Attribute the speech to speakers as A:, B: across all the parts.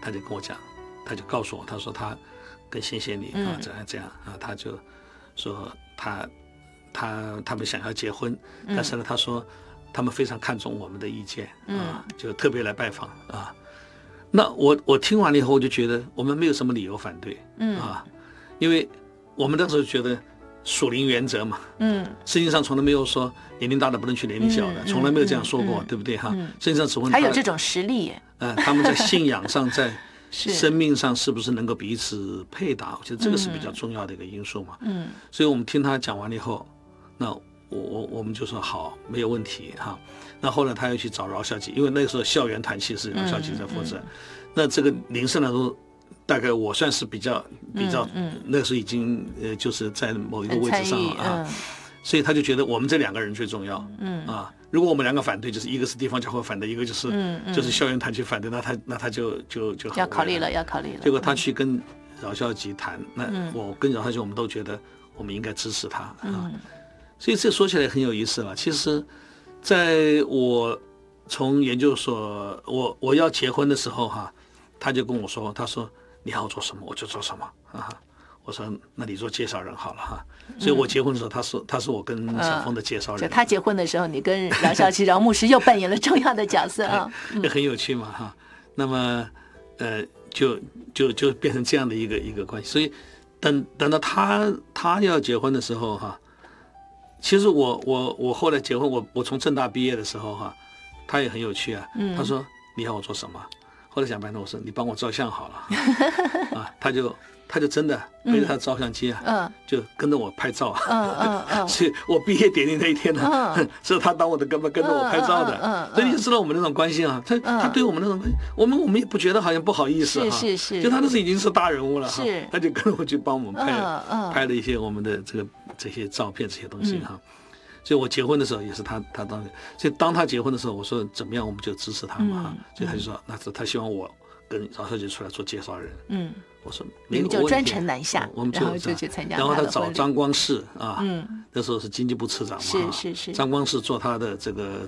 A: 他就跟我讲，他就告诉我，他说他跟仙仙你怎样怎样啊，他就说他们想要结婚，但是呢，他说他们非常看重我们的意见啊，就特别来拜访啊。那我听完了以后，我就觉得我们没有什么理由反对啊，因为我们当时觉得属灵原则嘛，圣经上从来没有说年龄大的不能娶年龄小的，从来没有这样说过，对不对哈？圣经上只问
B: 还有这种实力耶，
A: 他们在信仰上，在生命上是不是能够彼此配搭？我觉得这个是比较重要的一个因素嘛。所以我们听他讲完了以后，那我们就说好，没有问题哈。那后来他又去找饶孝吉，因为那个时候校园团契是饶孝吉在负责。那这个林胜来说，大概我算是比较，那个时候已经就是在某一个位置上了啊。所以他就觉得我们这两个人最重要，如果我们两个反对，就是一个是地方教会反对，一个就是校园团契反对，那他就
B: 要考虑了。
A: 结果他去跟饶孝吉谈，那我跟饶孝吉我们都觉得我们应该支持他啊。所以这说起来很有意思了。其实，在我从研究所我要结婚的时候哈，他就跟我说，他说你要我做什么我就做什么啊。我说那你做介绍人好了哈。所以我结婚的时候，他是我跟小峰的介绍人。
B: 就他结婚的时候，你跟饶孝吉饶牧师又扮演了重要的角色啊，
A: 也很有趣嘛哈。那么就变成这样的一个关系。所以等到他要结婚的时候哈，其实我后来结婚，我从政大毕业的时候哈，他也很有趣啊。他说你要我做什么？后来想半天，我说你帮我照相好了啊，他就真的背着他照相机就跟着我拍照所以我毕业典礼那一天呢，是他当我的跟着我拍照的，所以你就知道我们那种关系啊，他对我们那种关系，我们也不觉得好像不好意思
B: 是，
A: 就他那时候已经是大人物了哈，他就跟着我去帮我们拍了一些我们的这些照片这些东西哈。所以我结婚的时候也是他当时，所以当他结婚的时候，我说怎么样我们就支持他嘛，所以他就说那他希望我跟饶孝吉出来做介绍人，我说
B: 你们就专程南下，
A: 我们
B: 然后就去参加
A: 然后他找张光世啊，那时候是经济部次长嘛，
B: 是
A: 张光世做他的这个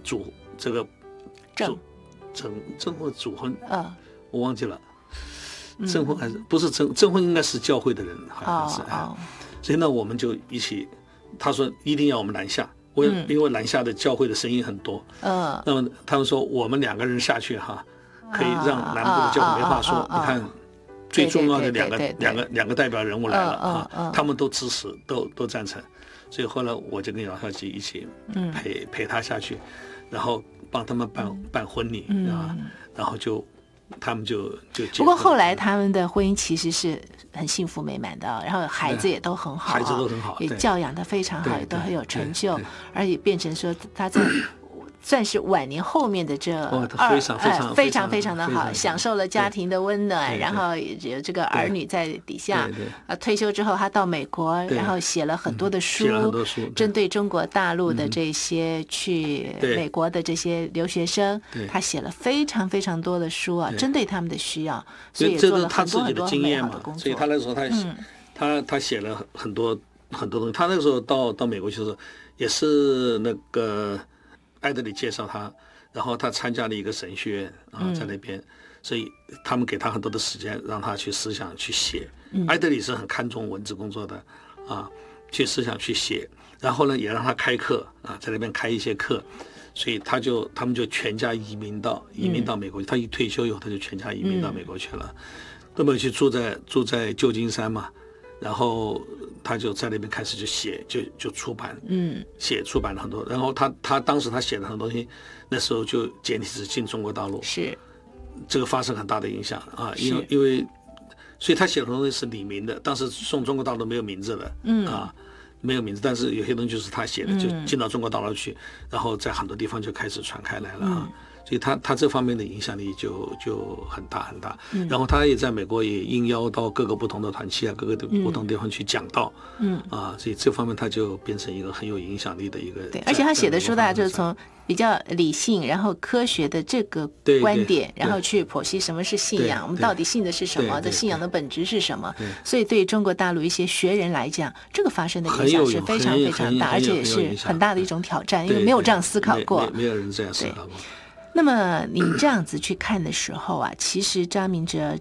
A: 证婚主婚我忘记了，证婚还是不是证婚应该是教会的人好像是所以呢我们就一起，他说一定要我们南下。因为南下的教会的声音很多，那么他们说我们两个人下去哈，可以让南部的教会没话说。你看，最重要的两个代表人物来了啊，他们都支持，都赞成。所以后来我就跟饶孝吉一起陪他下去，然后帮他们办婚礼啊，然后他们就
B: 不过后来他们的婚姻其实是很幸福美满的，然后孩子也都很好，
A: 孩子都很好，
B: 也教养得非常好，也都很有成就，而且变成说他在算是晚年后面的这非常的好，享受了家庭的温暖，然后有这个儿女在底下。退休之后，他到美国，然后写了很多的书，针对中国大陆的这些去美国的这些留学生，他写了非常非常多的书啊，针对他们的需要，所以也做了很多很多很美好的工作。
A: 所以他那时候他写了很多很多东西。他那个时候到美国去的时候，也是那个艾德里介绍他，然后他参加了一个神学院在那边，所以他们给他很多的时间，让他去思想去写。艾德里是很看重文字工作的去思想去写，然后呢也让他开课在那边开一些课，所以他们就全家移民到美国。他一退休以后，他就全家移民到美国去了，那么去住在旧金山嘛。然后他就在那边开始就写，就出版，出版了很多。然后他当时他写的很多东西，那时候就简体字进中国大陆，
B: 是
A: 这个发生很大的影响因为，所以他写的东西是李明的，当时送中国大陆没有名字的，没有名字，但是有些东西就是他写的，就进到中国大陆去，然后在很多地方就开始传开来了所以他这方面的影响力就很大很大。然后他也在美国也应邀到各个不同的团契各个不同地方去讲道，所以这方面他就变成一个很有影响力的一个。
B: 对，而且他写的书大家就是从比较理性然后科学的这个观点，然后去剖析什么是信仰，我们到底信的是什么，的信仰的本质是什么。所以对中国大陆一些学人来讲，这个发生的影响是非常非常大，而且也是很大的一种挑战，因为没有这样思考过，
A: 没有人这样思考过。
B: 那么你这样子去看的时候其实张明哲